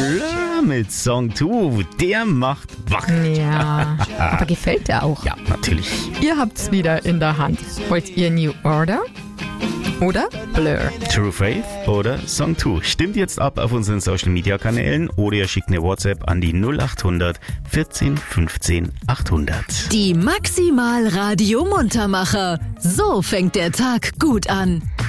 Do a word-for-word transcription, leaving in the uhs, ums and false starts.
Blur mit Song zwei, der macht wach. Ja, aber gefällt der auch? Ja, natürlich. Ihr habt's wieder in der Hand. Wollt ihr New Order oder Blur? True Faith oder Song zwei? Stimmt jetzt ab auf unseren Social Media Kanälen oder ihr schickt eine WhatsApp an die null acht hundert vierzehn fünfzehn achthundert. Die Maximal Radio Muntermacher. So fängt der Tag gut an.